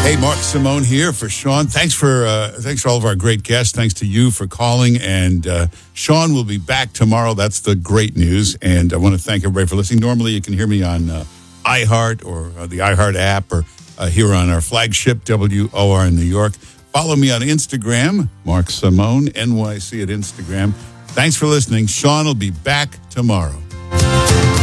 Hey, Mark Simone here for Sean. Thanks for all of our great guests. Thanks to you for calling. And Sean will be back tomorrow. That's the great news. And I want to thank everybody for listening. Normally, you can hear me on iHeart or the iHeart app or here on our flagship WOR in New York. Follow me on Instagram, Mark Simone, NYC at Instagram. Thanks for listening. Sean will be back tomorrow.